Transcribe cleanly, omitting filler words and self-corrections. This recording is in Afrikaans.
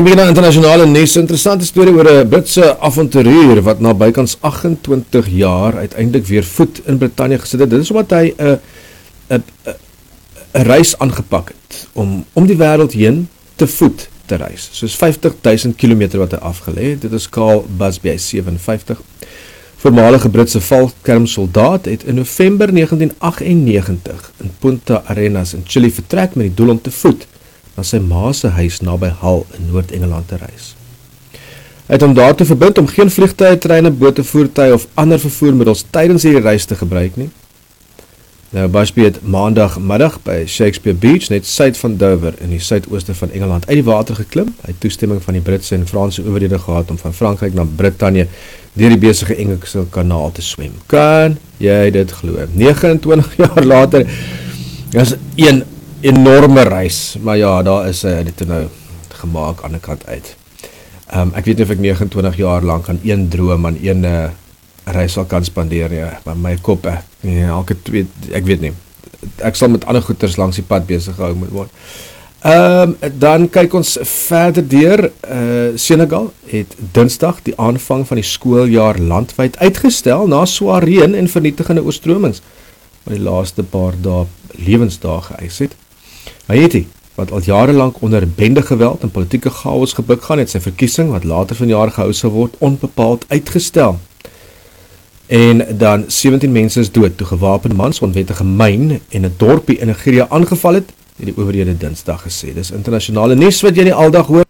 begin na internasionale nuus. Interessante storie oor 'n Britse avonturier wat na bykans 28 jaar uiteindelik weer voet in Brittanje gesit het. Dit is omdat hy 'n reis aangepak het om die wêreld heen te voet te reis. Soos 50.000 kilometer wat hy afgelê het. Dit is Carl Busby, hy is 57. Voormalige Britse valskermsoldaat het in November 1998 in Punta Arenas in Chili vertrek met die doel om te voet na sy ma se huis naby Hull in Noord-Engeland te reis. Hy het hom daartoe verbind om geen vliegtuie, treine, bote, voertuie of ander vervoermiddels tydens hierdie reis te gebruik nie. Nou, Busby het maandagmiddag by Shakespeare Beach, net suid van Dover in die suidooste van Engeland, uit die water geklim. Hy het toestemming van die Britse en Franse owerhede gehad om van Frankryk na Brittanje deur die besige Engelse kanaal te swem. Kan jy dit glo? 29 jaar later, is een enorme reis, maar ja, daar is dit nou gemaak aan die kant uit. Ek weet nie of ek 29 jaar lang aan een droom, aan een reis sal kan spandeer, ja, maar my kop, ek weet nie, ek sal met ander goeders langs die pad besig gehou moet word. Dan kyk ons verder deur. Senegal het Dinsdag die aanvang van die skooljaar landwyd uitgestel na swaar reën en vernietigende oorstromings, wat die laaste paar dae lewensdae geëis het. Haiti, wat al jarelang onder bendegeweld en politieke chaos gebuk gaan, het sy verkiesing, wat later vanjaar gehou sal word, onbepaald uitgestel. En dan 17 mense is dood toe gewapende mans onwettige myn en 'n dorpie in Nigeria aangeval het die owerhede Dinsdag gesê. Dis internasionale nuus wat jy nie aldag hoor